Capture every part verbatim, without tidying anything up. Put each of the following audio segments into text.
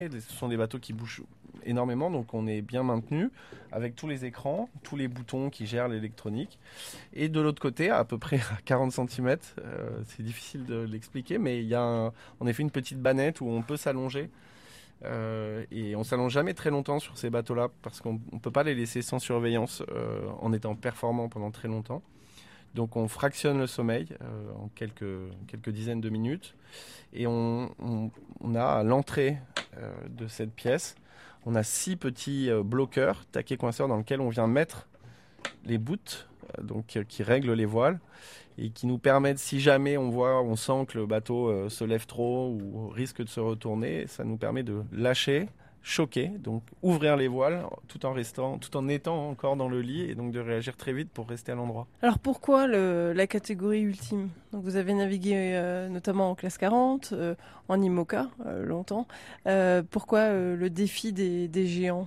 Ce sont des bateaux qui bougent énormément, donc on est bien maintenu avec tous les écrans, tous les boutons qui gèrent l'électronique. Et de l'autre côté, à peu près à quarante centimètres, euh, c'est difficile de l'expliquer, mais il y a un, en effet une petite bannette où on peut s'allonger. Euh, et on s'allonge jamais très longtemps sur ces bateaux-là parce qu'on ne peut pas les laisser sans surveillance euh, en étant performant pendant très longtemps. Donc on fractionne le sommeil euh, en quelques, quelques dizaines de minutes et on, on, on a à l'entrée euh, de cette pièce, on a six petits euh, bloqueurs, taquets coinceurs dans lesquels on vient mettre les boots euh, donc, euh, qui règlent les voiles et qui nous permettent, si jamais on voit, on sent que le bateau euh, se lève trop ou risque de se retourner, ça nous permet de lâcher, choquer, donc ouvrir les voiles tout en restant, tout en étant encore dans le lit et donc de réagir très vite pour rester à l'endroit. Alors pourquoi le, la catégorie ultime? Donc vous avez navigué euh, notamment en classe quarante, euh, en IMOCA euh, longtemps. Euh, pourquoi euh, le défi des, des géants?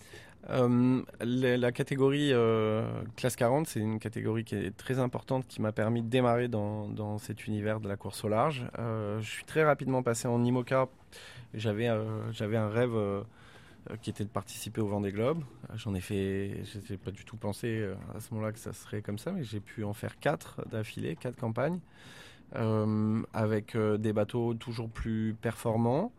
Euh, la, la catégorie euh, classe quarante, c'est une catégorie qui est très importante, qui m'a permis de démarrer dans, dans cet univers de la course au large. Euh, je suis très rapidement passé en IMOCA. J'avais, euh, j'avais un rêve euh, qui était de participer au Vendée Globe. J'en ai fait, je n'ai pas du tout pensé euh, à ce moment-là que ça serait comme ça, mais j'ai pu en faire quatre d'affilée, quatre campagnes, euh, avec euh, des bateaux toujours plus performants.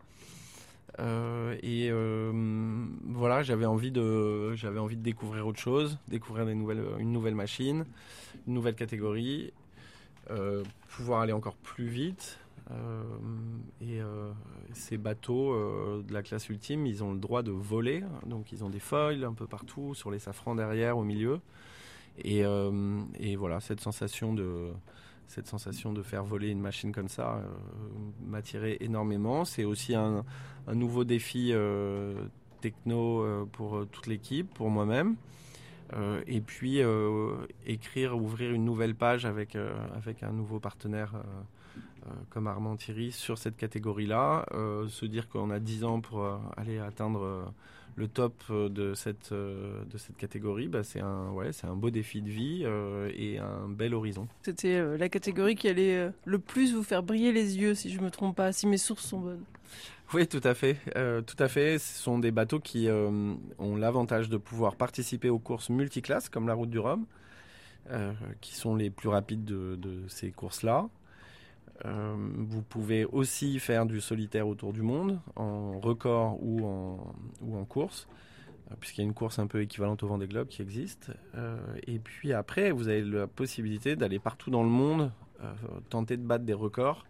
Euh, et euh, voilà, j'avais envie de, j'avais envie de découvrir autre chose, découvrir des nouvelles, une nouvelle machine, une nouvelle catégorie, euh, pouvoir aller encore plus vite. Euh, et euh, ces bateaux euh, de la classe ultime, ils ont le droit de voler, donc ils ont des foils un peu partout, sur les safrans derrière, au milieu. Et, euh, et voilà, cette sensation de cette sensation de faire voler une machine comme ça euh, m'attirait énormément. C'est aussi un, un nouveau défi euh, techno euh, pour toute l'équipe, pour moi-même. Euh, et puis euh, écrire, ouvrir une nouvelle page avec, euh, avec un nouveau partenaire euh, euh, comme Armand Thierry sur cette catégorie-là. Euh, se dire qu'on a dix ans pour euh, aller atteindre euh, le top euh, de cette, euh, de cette catégorie, bah, c'est, un, ouais, c'est un beau défi de vie euh, et un bel horizon. C'était euh, la catégorie qui allait euh, le plus vous faire briller les yeux, si je ne me trompe pas, si mes sources sont bonnes. Oui, tout à fait. Euh, tout à fait. Ce sont des bateaux qui euh, ont l'avantage de pouvoir participer aux courses multiclasses, comme la Route du Rhum, euh, qui sont les plus rapides de, de ces courses-là. Euh, vous pouvez aussi faire du solitaire autour du monde, en record ou en, ou en course, euh, puisqu'il y a une course un peu équivalente au Vendée Globe qui existe. Euh, et puis après, vous avez la possibilité d'aller partout dans le monde, euh, tenter de battre des records.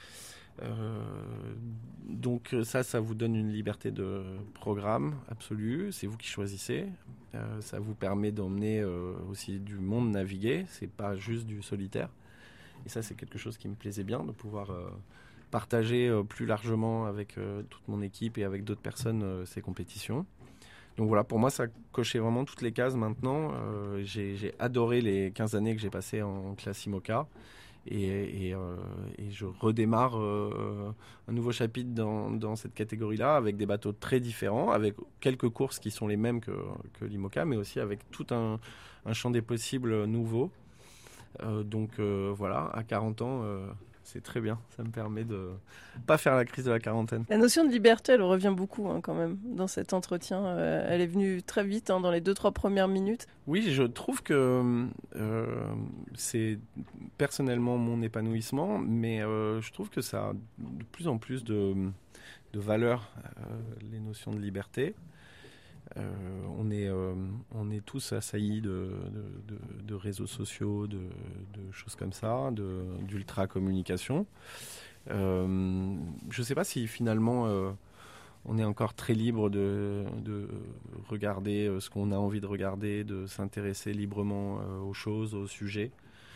Euh, donc ça, ça vous donne une liberté de programme absolue. C'est vous qui choisissez. Euh, ça vous permet d'emmener euh, aussi du monde naviguer. C'est pas juste du solitaire. Et ça, c'est quelque chose qui me plaisait bien, de pouvoir euh, partager euh, plus largement avec euh, toute mon équipe et avec d'autres personnes euh, ces compétitions. Donc voilà, pour moi, ça cochait vraiment toutes les cases maintenant. Euh, j'ai, j'ai adoré les quinze années que j'ai passées en classe IMOCA. Et, et, euh, et je redémarre euh, un nouveau chapitre dans, dans cette catégorie-là, avec des bateaux très différents, avec quelques courses qui sont les mêmes que, que l'IMOCA, mais aussi avec tout un, un champ des possibles nouveau. Euh, donc euh, voilà, à quarante ans, euh, c'est très bien. Ça me permet de pas faire la crise de la quarantaine. La notion de liberté, elle revient beaucoup hein, quand même dans cet entretien. Euh, elle est venue très vite, hein, dans les deux, trois premières minutes. Oui, je trouve que euh, c'est personnellement mon épanouissement, mais euh, je trouve que ça a de plus en plus de, de valeur, euh, les notions de liberté. Euh, on, est, euh, on est tous assaillis de, de, de, de réseaux sociaux, de, de choses comme ça, de, d'ultra-communication. Euh, je ne sais pas si finalement euh, on est encore très libre de, de regarder ce qu'on a envie de regarder, de s'intéresser librement euh, aux choses, aux sujets.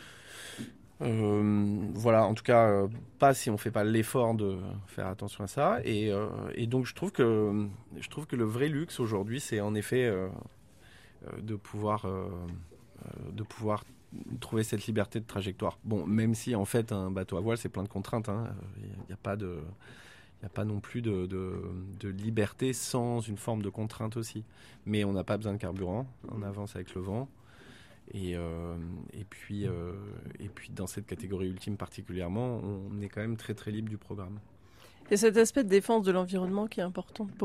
Euh, voilà, en tout cas, euh, pas si on fait pas l'effort de faire attention à ça. Et, euh, et donc, je trouve que je trouve que le vrai luxe aujourd'hui, c'est en effet euh, euh, de pouvoir euh, de pouvoir trouver cette liberté de trajectoire. Bon, même si en fait un bateau à voile, c'est plein de contraintes. Il hein. n'y a pas de il n'y a pas non plus de, de, de liberté sans une forme de contrainte aussi. Mais on n'a pas besoin de carburant, on avance avec le vent. Et, euh, et, puis, euh, et puis dans cette catégorie ultime particulièrement, on est quand même très très libre du programme. Il y a cet aspect de défense de l'environnement qui est important